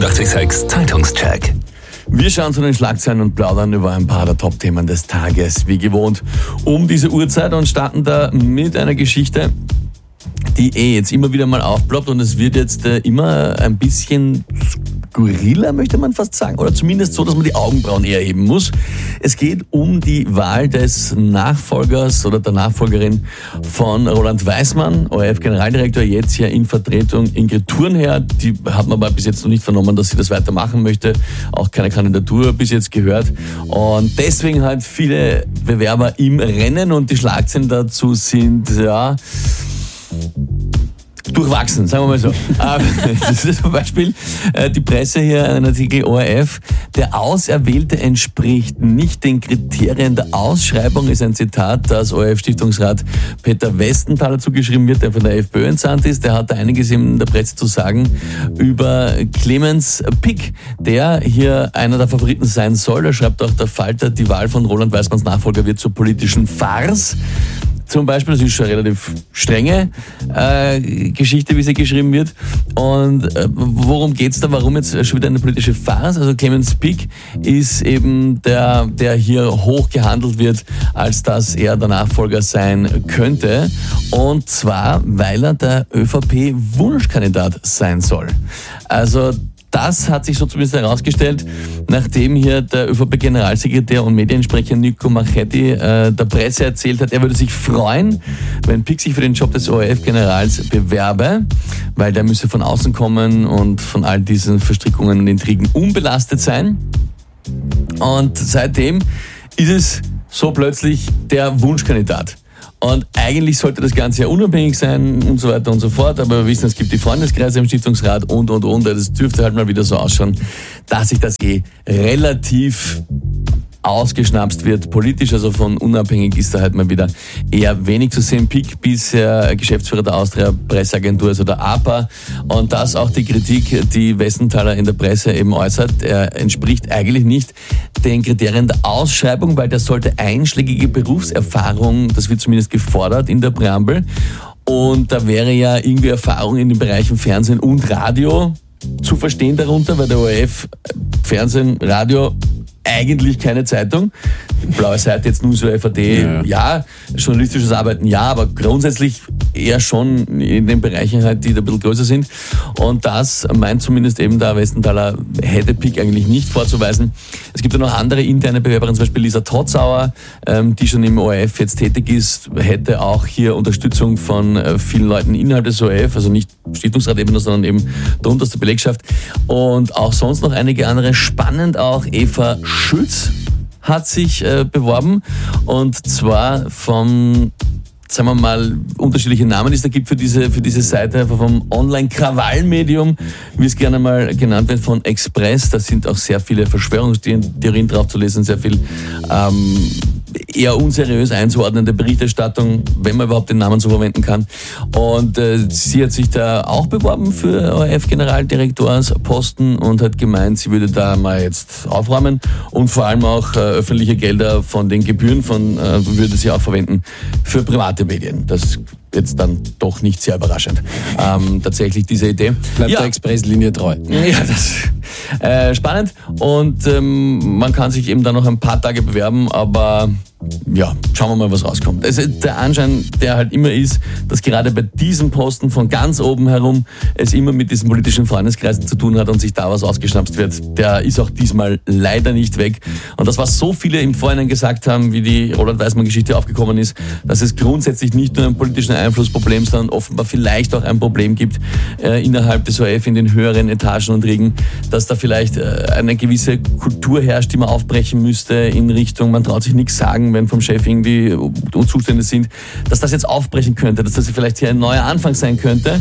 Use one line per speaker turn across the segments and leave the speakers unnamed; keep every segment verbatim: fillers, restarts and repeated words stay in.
achtzig Komma sechs Zeitungscheck.
Wir schauen zu den Schlagzeilen und plaudern über ein paar der Top-Themen des Tages, wie gewohnt, um diese Uhrzeit und starten da mit einer Geschichte, die eh jetzt immer wieder mal aufploppt und es wird jetzt äh, immer ein bisschen skurriler, möchte man fast sagen, oder zumindest so, dass man die Augenbrauen eher heben muss. Es geht um die Wahl des Nachfolgers oder der Nachfolgerin von Roland Weismann, O R F-Generaldirektor, jetzt hier in Vertretung Ingrid Thurnherr. Die hat man aber bis jetzt noch nicht vernommen, dass sie das weitermachen möchte. Auch keine Kandidatur bis jetzt gehört. Und deswegen halt viele Bewerber im Rennen und die Schlagzeilen dazu sind, ja, durchwachsen, sagen wir mal so. Das ist zum Beispiel die Presse hier, ein Artikel O R F. Der Auserwählte entspricht nicht den Kriterien der Ausschreibung, ist ein Zitat, das O R F-Stiftungsrat Peter Westenthaler zugeschrieben wird, der von der FPÖ entsandt ist. Der hat da einiges in der Presse zu sagen über Clemens Pick, der hier einer der Favoriten sein soll. Da schreibt auch der Falter, die Wahl von Roland Weismanns Nachfolger wird zur politischen Farce. Zum Beispiel, das ist schon eine relativ strenge äh, Geschichte, wie sie geschrieben wird. Und äh, worum geht's da? Warum jetzt schon wieder eine politische Farce? Also Clemens Pick ist eben der, der hier hoch gehandelt wird, als dass er der Nachfolger sein könnte. Und zwar, weil er der ÖVP-Wunschkandidat sein soll. Also das hat sich so zumindest herausgestellt, nachdem hier der ÖVP-Generalsekretär und Mediensprecher Nico Marchetti äh, der Presse erzählt hat, er würde sich freuen, wenn Pick sich für den Job des O R F-Generals bewerbe, weil der müsse von außen kommen und von all diesen Verstrickungen und Intrigen unbelastet sein. Und seitdem ist es so plötzlich der Wunschkandidat. Und eigentlich sollte das Ganze ja unabhängig sein und so weiter und so fort, aber wir wissen, es gibt die Freundeskreise im Stiftungsrat und, und, und. Das dürfte halt mal wieder so ausschauen, dass sich das eh relativ ausgeschnapst wird politisch, also von unabhängig ist da halt mal wieder eher wenig zu sehen. Pick bisher Geschäftsführer der Austria Presseagentur, also der A P A, und das auch die Kritik, die Westenthaler in der Presse eben äußert. Er entspricht eigentlich nicht den Kriterien der Ausschreibung, weil der sollte einschlägige Berufserfahrung, das wird zumindest gefordert in der Präambel, und da wäre ja irgendwie Erfahrung in den Bereichen Fernsehen und Radio zu verstehen darunter, weil der O R F Fernsehen, Radio eigentlich keine Zeitung. Blaue Seite jetzt nur so F A D, ja. ja, journalistisches Arbeiten, ja, aber grundsätzlich eher schon in den Bereichen halt, die da ein bisschen größer sind. Und das meint zumindest eben der Westenthaler, hätte Pick eigentlich nicht vorzuweisen. Es gibt ja noch andere interne Bewerberin, zum Beispiel Lisa Totzauer, ähm, die schon im O R F jetzt tätig ist, hätte auch hier Unterstützung von äh, vielen Leuten innerhalb des O R F, also nicht Stiftungsratebene, sondern eben drunter aus der Belegschaft. Und auch sonst noch einige andere. Spannend auch Eva Schütz hat sich äh, beworben, und zwar vom, sagen wir mal, unterschiedliche Namen, die es da gibt für diese, für diese Seite, einfach vom Online-Krawallmedium, wie es gerne mal genannt wird, von Express. Da sind auch sehr viele Verschwörungstheorien drauf zu lesen, sehr viel ähm, eher unseriös einzuordnende Berichterstattung, wenn man überhaupt den Namen so verwenden kann. Und äh, sie hat sich da auch beworben für O R F-Generaldirektorsposten und hat gemeint, sie würde da mal jetzt aufräumen und vor allem auch äh, öffentliche Gelder von den Gebühren von äh, würde sie auch verwenden für private Medien. Das jetzt dann doch nicht sehr überraschend. Ähm, tatsächlich diese Idee.
Bleibt ja. Der Expresslinie treu.
Ja, das äh, spannend. Und ähm, man kann sich eben dann noch ein paar Tage bewerben, aber ja, schauen wir mal, was rauskommt. Also der Anschein, der halt immer ist, dass gerade bei diesem Posten von ganz oben herum es immer mit diesen politischen Freundeskreisen zu tun hat und sich da was ausgeschnapst wird, der ist auch diesmal leider nicht weg. Und das, was so viele im Vorhinein gesagt haben, wie die Roland Weismann-Geschichte aufgekommen ist, dass es grundsätzlich nicht nur ein politisches Einflussproblem, sondern offenbar vielleicht auch ein Problem gibt äh, innerhalb des O R F in den höheren Etagen und Riegen, dass da vielleicht äh, eine gewisse Kultur herrscht, die man aufbrechen müsste in Richtung, man traut sich nichts sagen, wenn vom Chef irgendwie Zustände sind, dass das jetzt aufbrechen könnte, dass das vielleicht hier ein neuer Anfang sein könnte.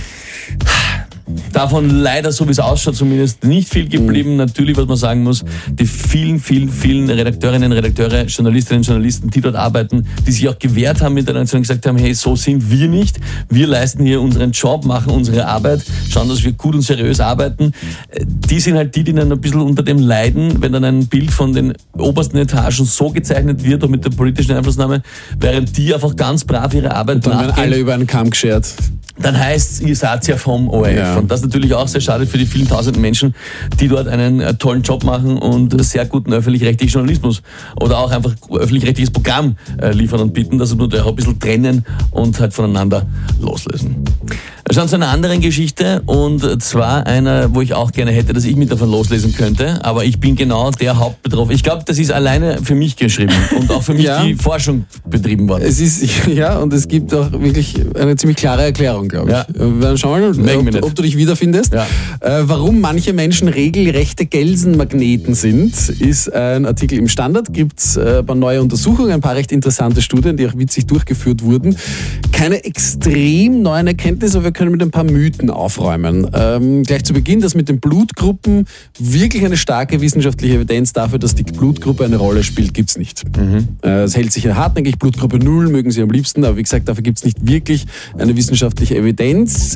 Davon leider, so wie es ausschaut, zumindest nicht viel geblieben. Natürlich, was man sagen muss, die vielen, vielen, vielen Redakteurinnen, Redakteure, Journalistinnen, Journalisten, die dort arbeiten, die sich auch gewehrt haben miteinander und gesagt haben, hey, so sind wir nicht. Wir leisten hier unseren Job, machen unsere Arbeit, schauen, dass wir gut und seriös arbeiten. Die sind halt die, die dann ein bisschen unter dem leiden, wenn dann ein Bild von den obersten Etagen so gezeichnet wird, auch mit der politischen Einflussnahme, während die einfach ganz brav ihre Arbeit
und dann
nachgehen.
werden alle über einen Kamm geschert.
dann heißt es, ihr seid ja vom O R F.
Ja.
Und das ist natürlich auch sehr schade für die vielen tausenden Menschen, die dort einen äh, tollen Job machen und sehr guten öffentlich-rechtlichen Journalismus oder auch einfach öffentlich-rechtliches Programm äh, liefern und bieten, dass wir da ein bisschen trennen und halt voneinander loslösen. Wir schauen zu einer anderen Geschichte und zwar einer, wo ich auch gerne hätte, dass ich mich davon loslesen könnte, aber ich bin genau der Hauptbetroffene. Ich glaube, das ist alleine für mich geschrieben und auch für mich
Ja.
die Forschung betrieben worden.
Es ist, ja, und es gibt auch wirklich eine ziemlich klare Erklärung, glaube ich.
Ja.
Wir schauen mal, ob, ob du dich wiederfindest.
Ja.
Äh, warum manche Menschen regelrechte Gelsenmagneten sind, ist ein Artikel im Standard. Gibt es äh, ein paar neue Untersuchungen, ein paar recht interessante Studien, die auch witzig durchgeführt wurden. Keine extrem neuen Erkenntnisse, aber wir können mit ein paar Mythen aufräumen. Ähm, gleich zu Beginn, das mit den Blutgruppen, wirklich eine starke wissenschaftliche Evidenz dafür, dass die Blutgruppe eine Rolle spielt, gibt es nicht. Mhm. Äh, es hält sich ja hartnäckig, Blutgruppe null mögen Sie am liebsten, aber wie gesagt, dafür gibt es nicht wirklich eine wissenschaftliche Evidenz.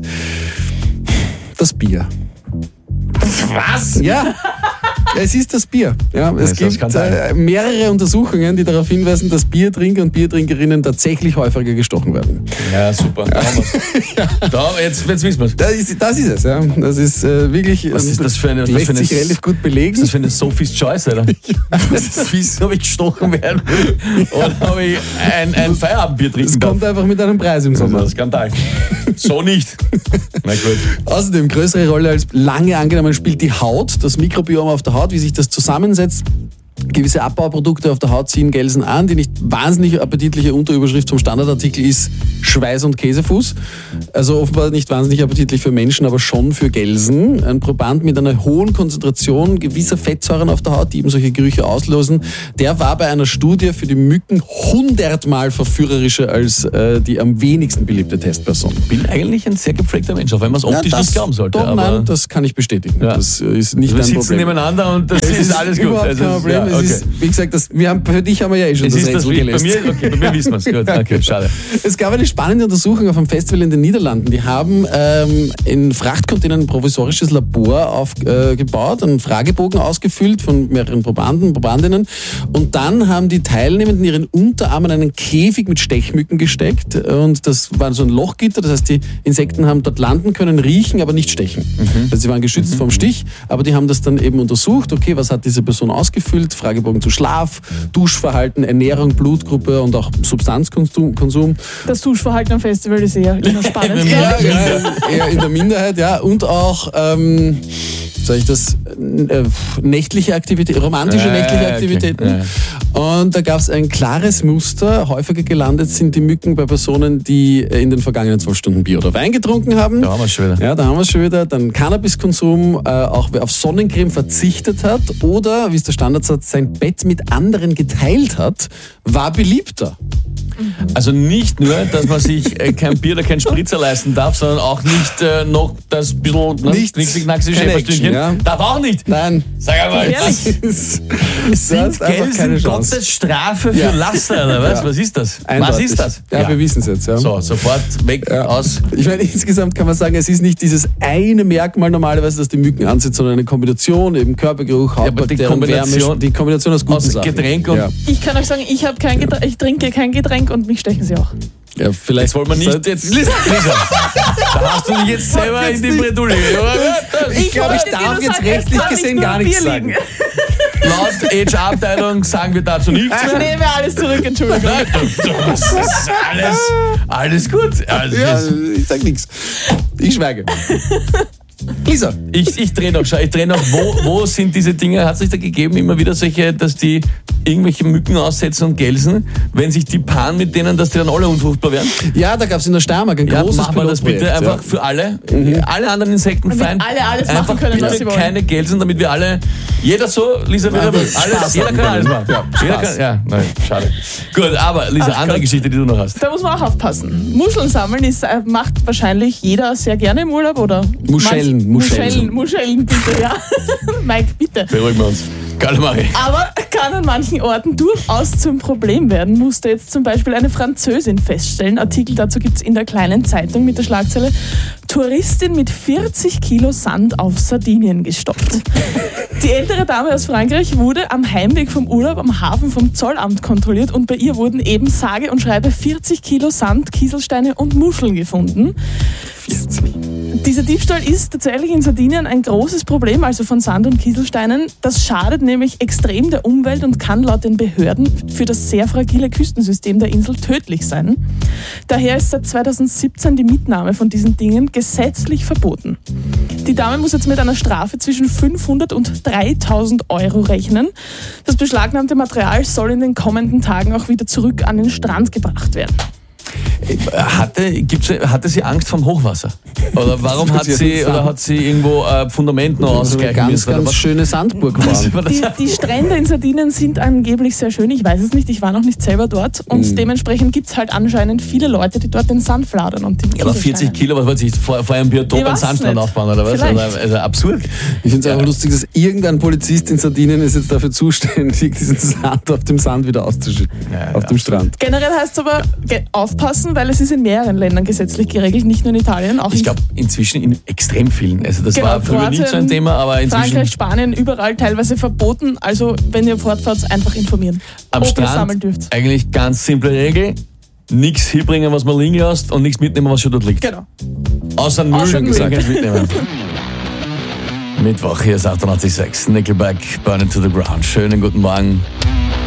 Das Bier.
Was?
Ja, es ist das Bier. Ja, es
Das ist
gibt
ein
äh, mehrere Untersuchungen, die darauf hinweisen, dass Biertrinker und Biertrinkerinnen tatsächlich häufiger gestochen werden.
Ja, super. Da haben wir's. Da, jetzt, jetzt wissen wir es.
Das ist, das ist es, ja. Das ist äh, wirklich.
Was ist das für eine- was
lässt
für eine-
sich relativ gut belegen.
Was ist das für eine Sophie's Choice, Alter? Das ist wissen, ob ich gestochen werden will oder ob ich ein, ein Feierabendbier
Es
trinken
kommt
darf.
einfach mit einem Preis im
Das ist
Sommer.
ein Skandal. So nicht. Na gut.
Außerdem, größere Rolle als lange angenommen spielt die Haut, das Mikrobiom auf der Haut, wie sich das zusammensetzt. Gewisse Abbauprodukte auf der Haut ziehen Gelsen an. Die nicht wahnsinnig appetitliche Unterüberschrift vom Standardartikel ist Schweiß- und Käsefuß. Also offenbar nicht wahnsinnig appetitlich für Menschen, aber schon für Gelsen. Ein Proband mit einer hohen Konzentration gewisser Fettsäuren auf der Haut, die eben solche Gerüche auslösen, der war bei einer Studie für die Mücken hundertmal verführerischer als äh, die am wenigsten beliebte Testperson.
Ich bin eigentlich ein sehr gepflegter Mensch, auch wenn man es optisch
Ja,
nicht glauben sollte.
Doch,
aber
nein, das kann ich bestätigen.
Ja.
Das ist nicht
wir
ein
sitzen
Problem.
nebeneinander und das
Es
ist, alles gut.
Überhaupt
Also,
kein Problem.
ja,
Es
okay.
ist, wie gesagt, das, wir haben, für dich haben wir ja eh schon
Es
das
ist das
Rätsel
wie, bei
gelöst.
mir, okay, bei mir wissen wir es. Gut, okay, schade.
Es gab eine spannende Untersuchung auf einem Festival in den Niederlanden. Die haben ähm, in Frachtcontainern ein provisorisches Labor aufgebaut, äh, einen Fragebogen ausgefüllt von mehreren Probanden, Probandinnen. Und dann haben die Teilnehmenden ihren Unterarm in einen Käfig mit Stechmücken gesteckt. Und das war so ein Lochgitter. Das heißt, die Insekten haben dort landen können, riechen, aber nicht stechen. Mhm. Also sie waren geschützt mhm. vom Stich, aber die haben das dann eben untersucht. Okay, was hat diese Person ausgefüllt? Fragebogen zu Schlaf, Duschverhalten, Ernährung, Blutgruppe und auch Substanzkonsum. Konsum.
Das Duschverhalten am Festival ist eher immer spannend.
Ja, ja, eher in der Minderheit, ja. Und auch, ähm, sag ich das, äh, nächtliche Aktivität, romantische
Ja,
nächtliche
okay.
Aktivitäten.
Ja.
Und da gab es ein klares Muster. Häufiger gelandet sind die Mücken bei Personen, die in den vergangenen zwölf Stunden Bier oder Wein getrunken haben.
Da haben wir es schon wieder.
Ja, da haben wir es schon wieder. Dann Cannabiskonsum, äh, auch wer auf Sonnencreme verzichtet hat oder, wie es der Standardsatz, sein Bett mit anderen geteilt hat, war beliebter.
Also nicht nur, dass man sich äh, kein Bier oder kein Spritzer leisten darf, sondern auch nicht äh, noch das bisschen ne,
Nichts.
knickse-knackse
Keine
Schäferstündchen.
Action, ja.
Darf auch nicht.
Nein.
Sag einmal,
Ehrlich?
Das
sind
hast einfach
Gelsen
keine Chance.
Gottes Strafe für
Ja.
Laster, oder was?
Ja.
Was ist das?
Eindeutig.
Was ist das?
Ja, wir wissen es jetzt. Ja.
So, sofort weg,
Ja.
aus.
Ich meine, insgesamt kann man sagen, es ist nicht dieses eine Merkmal normalerweise, das die Mücken anzieht, sondern eine Kombination, eben Körpergeruch,
aber die
Hautbakterien,
Kombination-
Wärme, die Kombination aus guten
aus
Sachen.
Getränk und-
ja.
Ich kann euch sagen, ich, hab kein Getränk, ich trinke kein Getränk und mich stechen sie auch.
Ja, vielleicht
Jetzt wollen wir nicht, jetzt, Lisa, da hast du dich jetzt selber in die Bredouille.
Ich glaube, ich
wollte dir
darf
nur
jetzt
sagen, es
rechtlich
kann nicht
gesehen
nur
gar
am
nichts
Bier
sagen.
liegen.
Laut H R-Abteilung sagen wir dazu nichts
Ich
mehr.
nehme alles zurück, Entschuldigung.
Nein, du, du, das ist alles, alles gut. Also,
Ja,
das-
ich sag nichts. Ich schweige. Lisa.
Ich, ich drehe noch, schau, ich drehe noch, wo, wo sind diese Dinge, hat es sich da gegeben, immer wieder solche, dass die irgendwelche Mücken aussetzen und Gelsen, wenn sich die paaren mit denen, dass die dann alle unfruchtbar werden?
Ja, da gab es in der Steiermark ein
Ja,
großes
machen wir das bitte
Pilotprojekt,
einfach
ja.
für alle, alle anderen Insekten
Damit
fein.
alle alles machen
einfach
können,
bitte
was sie wollen.
keine Gelsen, damit wir alle, jeder so, Lisa, wieder,
Einfach
alles,
Spaß
jeder
haben
kann alles
können.
machen.
Ja,
jeder
Spaß.
kann, ja, nein, schade. Gut, aber Lisa,
Ach
andere
Gott.
Geschichte, die du noch hast.
Da muss man auch aufpassen. Muscheln sammeln ist, äh, macht wahrscheinlich jeder sehr gerne im Urlaub, oder?
Muscheln,
Manch-
Muscheln.
Muscheln, Muscheln, bitte, ja. Mike, bitte.
Beruhigen wir uns. Calamari.
Aber kann an manchen Orten durchaus zum Problem werden, musste jetzt zum Beispiel eine Französin feststellen. Artikel dazu gibt es in der kleinen Zeitung mit der Schlagzeile Touristin mit vierzig Kilo Sand auf Sardinien gestoppt. Die ältere Dame aus Frankreich wurde am Heimweg vom Urlaub am Hafen vom Zollamt kontrolliert und bei ihr wurden eben sage und schreibe vierzig Kilo Sand, Kieselsteine und Muscheln gefunden.
vierzig.
Dieser Diebstahl ist tatsächlich in Sardinien ein großes Problem, also von Sand und Kieselsteinen. Das schadet nämlich extrem der Umwelt und kann laut den Behörden für das sehr fragile Küstensystem der Insel tödlich sein. Daher ist seit zweitausendsiebzehn die Mitnahme von diesen Dingen gesetzlich verboten. Die Dame muss jetzt mit einer Strafe zwischen fünfhundert und dreitausend Euro rechnen. Das beschlagnahmte Material soll in den kommenden Tagen auch wieder zurück an den Strand gebracht werden.
Hatte, gibt's, hatte sie Angst vom Hochwasser? Oder warum hat sie, oder hat sie irgendwo ein Fundament noch ausgleichen
ganz,
müssen?
ganz schöne Sandburg waren.
Die, die Strände in Sardinien sind angeblich sehr schön. Ich weiß es nicht, ich war noch nicht selber dort. Und
Mhm.
dementsprechend gibt es halt anscheinend viele Leute, die dort den Sand fladern. Und die
Ja, aber vierzig Kilo, was weiß ich, vor, vor einem Biotop
Ich
ein
weiß
Sandstrand
nicht.
aufbauen, oder was?
Vielleicht.
Also, also absurd.
Ich finde es
Ja.
einfach lustig, dass irgendein Polizist in Sardinien ist jetzt dafür zuständig, diesen Sand auf dem Sand wieder auszuschütten.
Ja,
auf
ja.
dem Strand.
Generell heißt es aber ge- aufpassen, weil es ist in mehreren Ländern gesetzlich geregelt, nicht nur in Italien. Auch
Ich
in
glaube, inzwischen in extrem vielen. Also das
Genau,
war früher nicht so ein
Kroatien,
Thema, aber inzwischen
Frankreich, Spanien, überall teilweise verboten. Also wenn ihr fortfahrt, einfach informieren,
am
ob ihr sammeln
Strand
dürft.
eigentlich ganz simple Regel. Nichts hinbringen, was man liegen lässt und nichts mitnehmen, was schon dort liegt.
Genau.
Außer Müll,
Außer Müll.
den kannst du mitnehmen. Mittwoch, hier ist achtundachtzig Komma sechs. Nickelback, Burning to the Ground. Schönen guten Morgen.